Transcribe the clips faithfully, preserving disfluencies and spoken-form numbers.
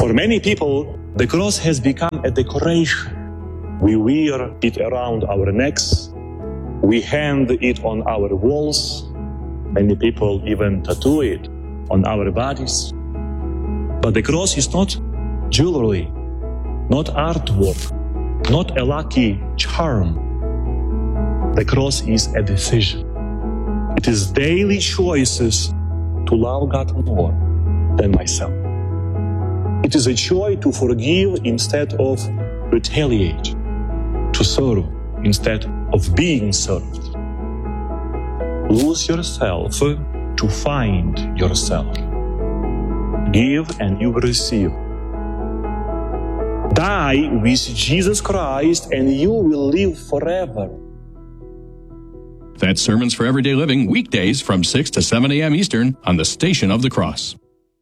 For many people, the cross has become a decoration. We wear it around our necks. We hang it on our walls. Many people even tattoo it on our bodies. But the cross is not jewelry, not artwork, not a lucky charm. The cross is a decision. It is daily choices to love God more than myself. It is a choice to forgive instead of retaliate, to serve instead of being served. Lose yourself to find yourself. Give and you will receive. Die with Jesus Christ and you will live forever. That's Sermons for Everyday Living, weekdays from six to seven a.m. Eastern on the Station of the Cross.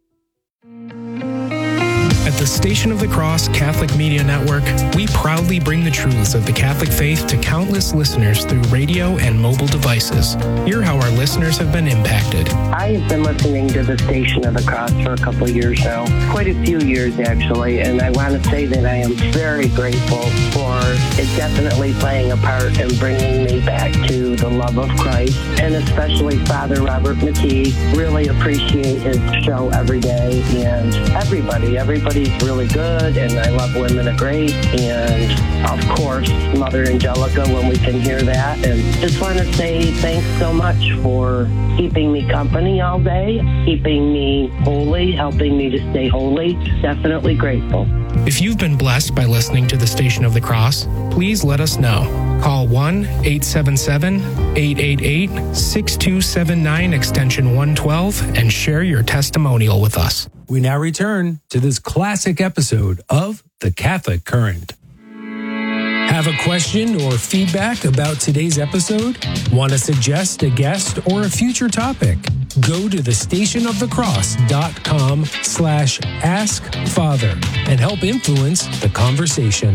At the Station of the Cross Catholic Media Network, we proudly bring the truths of the Catholic faith to countless listeners through radio and mobile devices. Hear how our listeners have been impacted. I have been listening to the Station of the Cross for a couple of years now, quite a few years actually, and I want to say that I am very grateful for it definitely playing a part in bringing me back to the love of Christ, and especially Father Robert McKee. Really appreciate his show every day, and everybody, everybody He's really good, and I love Women of Grace, and of course, Mother Angelica when we can hear that. And just want to say thanks so much for keeping me company all day, keeping me holy, helping me to stay holy. Definitely grateful. If you've been blessed by listening to the Station of the Cross, please let us know. Call one eight seven seven, eight eight eight, six two seven nine, extension one twelve, and share your testimonial with us. We now return to this classic episode of The Catholic Current. Have a question or feedback about today's episode? Want to suggest a guest or a future topic? Go to the stationofthecross.com slash ask father and help influence the conversation.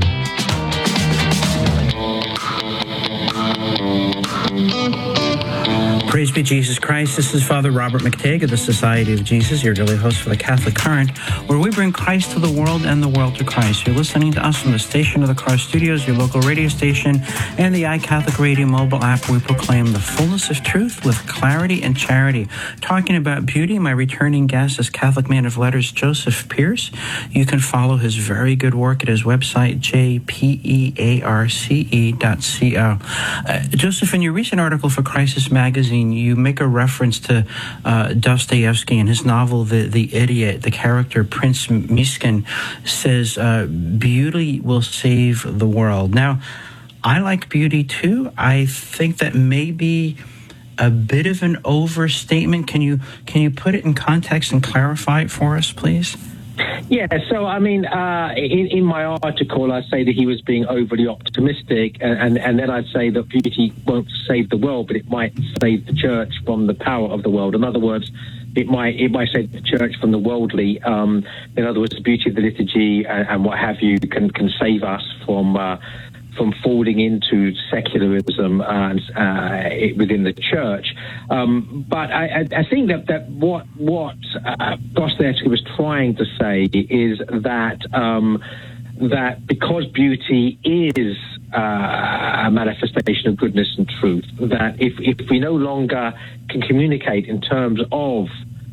Praise be Jesus Christ. This is Father Robert McTague of the Society of Jesus, your daily host for the Catholic Current, where we bring Christ to the world and the world to Christ. You're listening to us from the Station of the Cross Studios, your local radio station, and the iCatholic Radio mobile app, where we proclaim the fullness of truth with clarity and charity. Talking about beauty, my returning guest is Catholic man of letters Joseph Pearce. You can follow his very good work at his website, j p e a r c e dot co. Uh, Joseph, in your recent article for Crisis Magazine, you make a reference to uh, Dostoevsky and his novel, The the Idiot. The character, Prince Miskin, says, uh, beauty will save the world. Now, I like beauty too. I think that may be a bit of an overstatement. Can you, can you put it in context and clarify it for us, please? Yeah, so I mean, uh, in, in my article, I say that he was being overly optimistic, and, and, and then I say that beauty won't save the world, but it might save the church from the power of the world. In other words, it might it might save the church from the worldly. Um, in other words, the beauty of the liturgy and, and what have you can can save us from. Uh, from falling into secularism uh, uh, within the church. Um, but I, I, I think that, that what, what uh, Dostoevsky was trying to say is that um, that because beauty is uh, a manifestation of goodness and truth, that if, if we no longer can communicate in terms of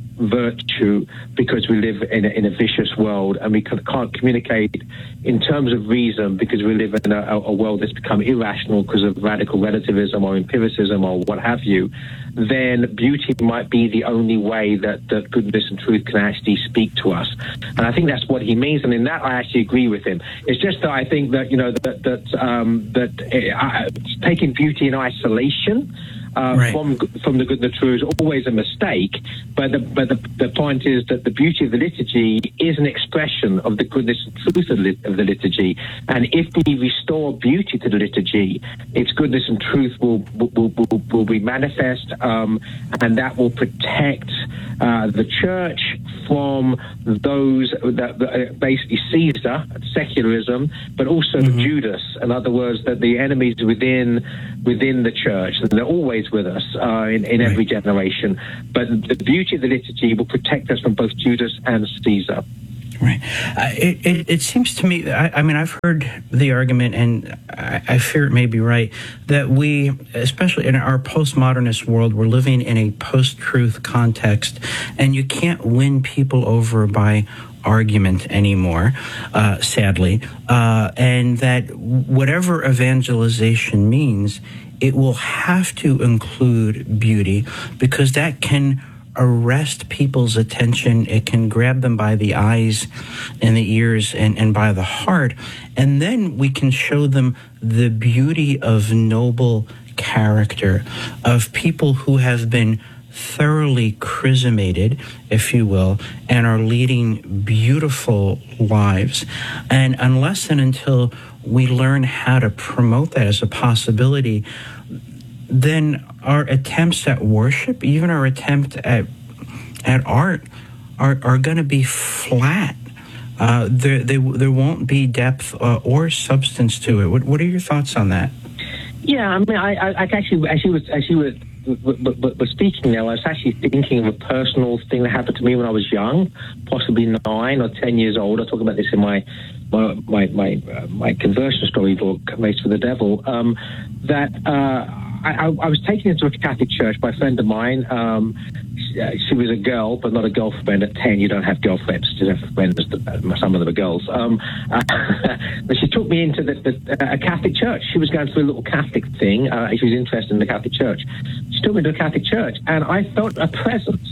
virtue because we live in a, in a vicious world, and we can't communicate in terms of reason because we live in a, a world that's become irrational because of radical relativism or empiricism or what have you, then beauty might be the only way that, that goodness and truth can actually speak to us. And I think that's what he means, and in that I actually agree with him. It's just that I think that, you know, that, that, um, that uh, taking beauty in isolation Uh, right. from from the good and the true is always a mistake, but the, but the, the point is that the beauty of the liturgy is an expression of the goodness and truth of, lit- of the liturgy, and if we restore beauty to the liturgy, its goodness and truth will will, will, will be manifest, um, and that will protect uh, the church from those that, that basically Caesar, secularism, but also mm-hmm. Judas. In other words, that the enemies within within the church, and they're always with us uh, in, in every generation. But the beauty of the liturgy will protect us from both Judas and Caesar. Right. Uh, it, it, it seems to me, I, I mean, I've heard the argument, and I, I fear it may be right, that we, especially in our postmodernist world, we're living in a post-truth context, and you can't win people over by argument anymore, uh, sadly, uh, and that whatever evangelization means, it will have to include beauty, because that can arrest people's attention. It can grab them by the eyes and the ears and, and by the heart. And then we can show them the beauty of noble character, of people who have been thoroughly chrismated, if you will, and are leading beautiful lives. And unless and until we learn how to promote that as a possibility, then our attempts at worship, even our attempt at at art, are, are going to be flat. Uh, there, there, there won't be depth uh, or substance to it. What, what are your thoughts on that? Yeah, I mean, I, I, I actually, as you was, as you were, were, were speaking now, I was actually thinking of a personal thing that happened to me when I was young, possibly nine or ten years old. I talk about this in my my my my, uh, my conversion story book, Race for the Devil. Um, that. Uh, I, I was taken into a Catholic church by a friend of mine. Um, she, she was a girl, but not a girlfriend. At ten, you don't have girlfriends; you just have friends. Some of them are girls. Um, uh, but she took me into the, the, uh, a Catholic church. She was going through a little Catholic thing. Uh, she was interested in the Catholic church. She took me to a Catholic church, and I felt a presence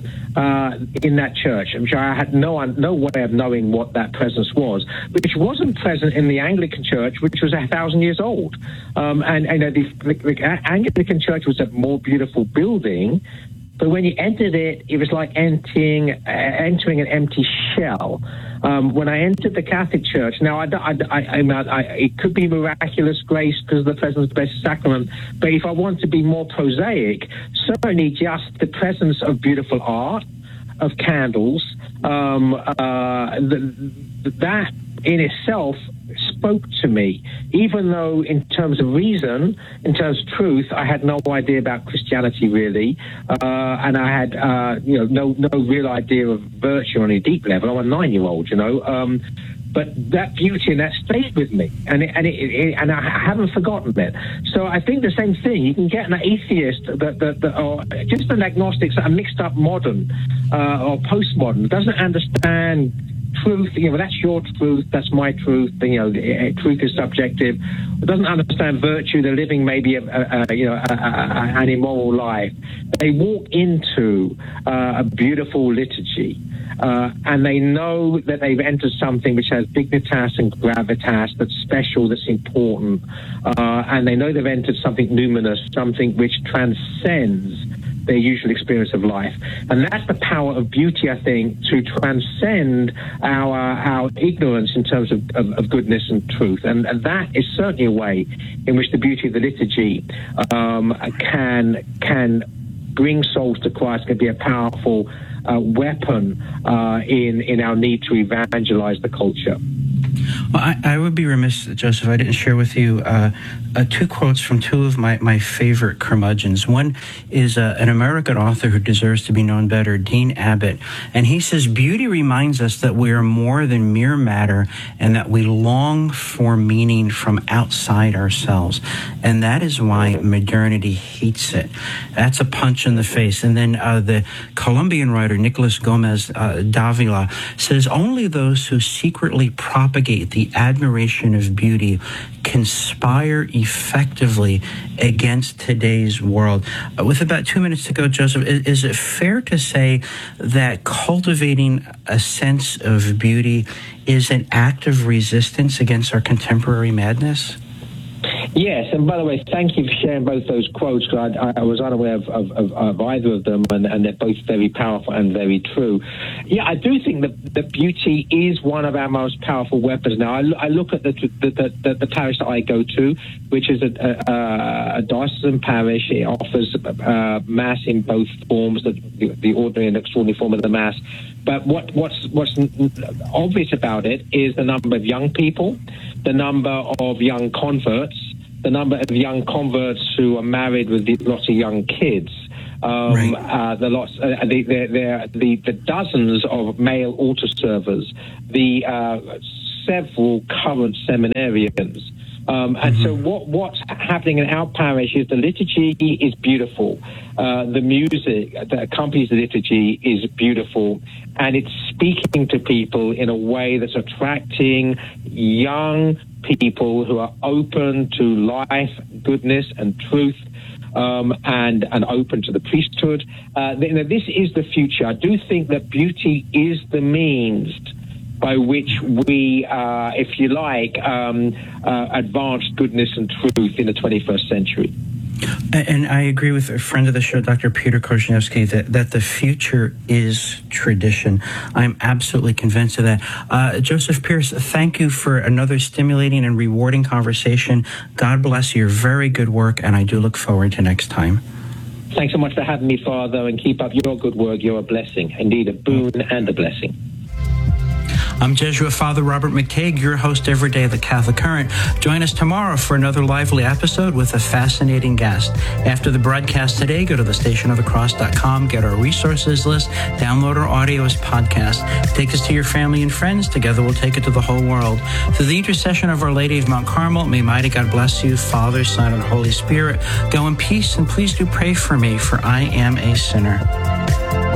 uh, in that church. I'm sure I had no no way of knowing what that presence was, which wasn't present in the Anglican church, which was a thousand years old. Um, and, and uh, the, the, the Anglican church was a more beautiful building, but when you entered it, it was like entering uh, entering an empty shell. Um, when I entered the Catholic Church, now I, I, I, I, I, it could be miraculous grace because of the presence of the Blessed Sacrament, but if I want to be more prosaic, certainly just the presence of beautiful art, of candles, um, uh, the, that in itself spoke to me, even though in terms of reason, in terms of truth, I had no idea about Christianity really, uh, and I had uh, you know no no real idea of virtue on a deep level. I'm a nine-year-old, you know, um, but that beauty and that stayed with me, and it, and it, it, and I haven't forgotten it. So I think the same thing. You can get an atheist that, that, that or just an agnostic, that are mixed up modern uh, or postmodern, doesn't understand truth. You know, that's your truth, that's my truth. You know, truth is subjective. It doesn't understand virtue. They're living maybe a, a, a you know a, a, an immoral life. They walk into uh, a beautiful liturgy, uh, and they know that they've entered something which has dignitas and gravitas, that's special, that's important, uh, and they know they've entered something numinous, something which transcends their usual experience of life. And that's the power of beauty, I think, to transcend our our ignorance in terms of, of, of goodness and truth. And, and that is certainly a way in which the beauty of the liturgy um, can can bring souls to Christ, can be a powerful uh, weapon uh, in, in our need to evangelize the culture. Well, I, I would be remiss, Joseph, I didn't share with you uh, uh, two quotes from two of my, my favorite curmudgeons. One is uh, an American author who deserves to be known better, Dean Abbott. And he says, beauty reminds us that we are more than mere matter and that we long for meaning from outside ourselves. And that is why modernity hates it. That's a punch in the face. And then uh, the Colombian writer, Nicolas Gomez uh, Davila, says, only those who secretly propagate the admiration of beauty conspire effectively against today's world. Uh, with about two minutes to go, Joseph, is, is it fair to say that cultivating a sense of beauty is an act of resistance against our contemporary madness? Yes, and by the way, thank you for sharing both those quotes. I, I was unaware of, of, of, of either of them, and, and they're both very powerful and very true. Yeah, I do think that, that beauty is one of our most powerful weapons. Now, I, I look at the the, the, the the parish that I go to, which is a, a, a diocesan parish. It offers uh, Mass in both forms, the, the ordinary and extraordinary form of the Mass. But what, what's, what's obvious about it is the number of young people, the number of young converts, the number of young converts who are married with lots of young kids. Um, Right. uh, the lots, uh, the, the, the, the, the dozens of male altar servers, the uh, several current seminarians. Um, and mm-hmm. so what, what's happening in our parish is the liturgy is beautiful. Uh, the music that accompanies the liturgy is beautiful. And it's speaking to people in a way that's attracting young people who are open to life, goodness, and truth. Um, and, and open to the priesthood. Uh, you know, this is the future. I do think that beauty is the means by which we, uh, if you like, um, uh, advance goodness and truth in the twenty-first century. And I agree with a friend of the show, Doctor Peter Korzeniewski, that, that the future is tradition. I'm absolutely convinced of that. Uh, Joseph Pearce, thank you for another stimulating and rewarding conversation. God bless your very good work, and I do look forward to next time. Thanks so much for having me, Father, and keep up your good work. You're a blessing, indeed a boon and a blessing. I'm Jesuit Father Robert McTague, your host every day of the Catholic Current. Join us tomorrow for another lively episode with a fascinating guest. After the broadcast today, go to the station of the cross dot com, get our resources list, download our audio as podcast. Take us to your family and friends. Together we'll take it to the whole world. Through the intercession of Our Lady of Mount Carmel, may mighty God bless you, Father, Son, and Holy Spirit. Go in peace, and please do pray for me, for I am a sinner.